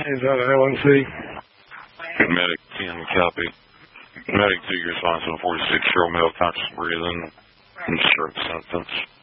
Is that LNC? Medic 10, copy. Medic 2, your response to a 46-year-old male conscious breathing and stroke symptoms.